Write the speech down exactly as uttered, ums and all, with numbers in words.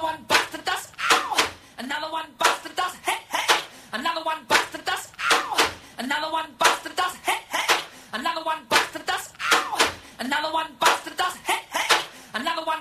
one bites the dust. Ow! Another one bites the dust. Hey, hey! Another one bites the dust. Ow! Another one bites the dust. Hey, hey! Another one bites the dust. Ow! Another one bites the dust. Hey, hey! Another one